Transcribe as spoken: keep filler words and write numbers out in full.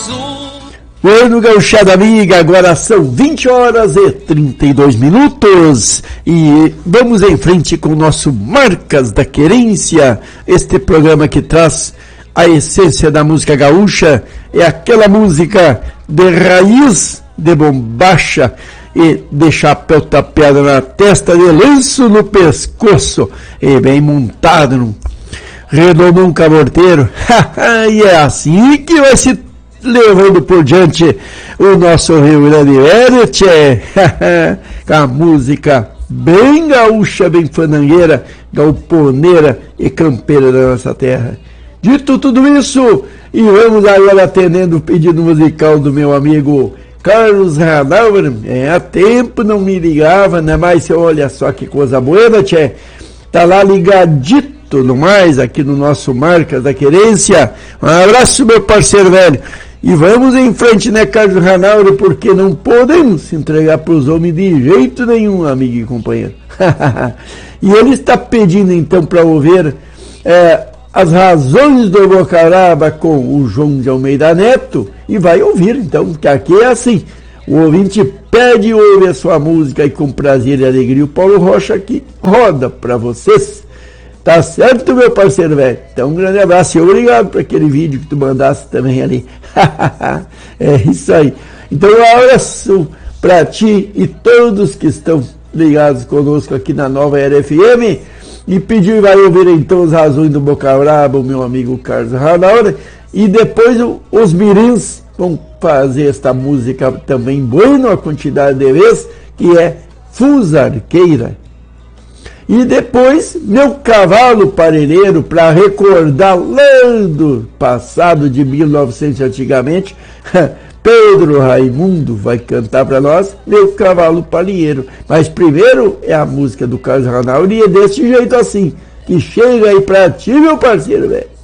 Bueno, gauchada amiga, agora são vinte horas e trinta e dois minutos e vamos em frente com o nosso Marcas da Querência, este programa que traz a essência da música gaúcha, é aquela música de raiz, de bombacha e de chapéu tapeado na testa, de lenço no pescoço e bem montado num redondo um caborteiro. E é assim que vai se levando por diante o nosso Rio Grande Velho, tchê, com a música bem gaúcha, bem fanangueira, galponeira e campeira da nossa terra. Dito tudo isso, e vamos agora atendendo o pedido musical do meu amigo Carlos Hanauer. É, há tempo não me ligava, né? Mas olha só que coisa boa, tchê, tá lá ligadito no mais aqui no nosso Marcas da Querência. Um abraço, meu parceiro velho. E vamos em frente, né, Carlos Hanauer, porque não podemos se entregar para os homens de jeito nenhum, amigo e companheiro. E ele está pedindo, então, para ouvir é, as razões do Bocaraba com o João de Almeida Neto, e vai ouvir, então, que aqui é assim, o ouvinte pede e ouve a sua música, e com prazer e alegria o Paulo Rocha aqui roda para vocês. Tá certo, meu parceiro velho? Então, um grande abraço e obrigado por aquele vídeo que tu mandasse também ali. É isso aí. Então, um abraço para ti e todos que estão ligados conosco aqui na Nova Era F M. E pediu e vai ouvir então as razões do Boca Braba, o meu amigo Carlos Hanauer. E depois os mirins vão fazer esta música também boa, a quantidade de vezes, que é Fusarqueira. E depois, meu cavalo parelheiro, para recordar lá do passado de mil e novecentos antigamente, Pedro Raimundo vai cantar para nós, meu cavalo parelheiro. Mas primeiro é a música do Carlos Hanauer, e é desse jeito assim, que chega aí para ti, meu parceiro, velho.